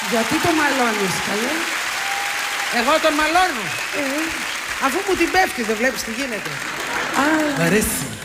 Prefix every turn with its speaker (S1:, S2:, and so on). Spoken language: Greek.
S1: Γιατί το μαλώνεις, καλέ?
S2: Εγώ τον μαλώνω.
S1: Αφού μου την πέφτει, δεν βλέπεις τι γίνεται.
S3: Μ' αρέσει.